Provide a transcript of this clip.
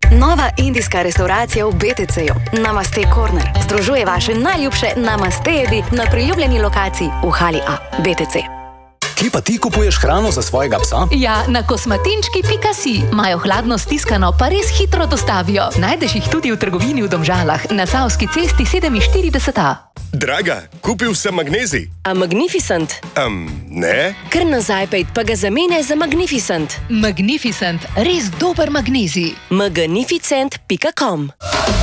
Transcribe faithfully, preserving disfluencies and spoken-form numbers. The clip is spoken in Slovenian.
Nova indijska restauracija v B T C-ju, Namaste Corner, združuje vaše najljubše namaste jedi na priljubljeni lokaciji v hali A, B T C. Kje pa ti kupuješ hrano za svojega psa? Ja, na kosmatinčki pika si. Imajo hladno stiskano, pa res hitro dostavijo. Najdeš jih tudi v trgovini v Domžalah, na Savski cesti sedeminštirideset A. Draga, kupil sem magnezij. A Magnificent? Um, ne? Kar nazaj pejt, pa ga zamenjaj za Magnificent. Magnificent, res dober magnezij. magnificent pika com